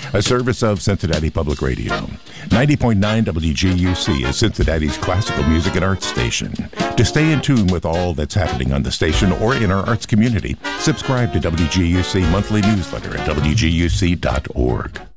a service of Cincinnati Public Radio. 90.9 WGUC is Cincinnati's classical music and arts station. To stay in tune with all that's happening on the station or in our arts community, subscribe to WGUC monthly newsletter at WGUC.org.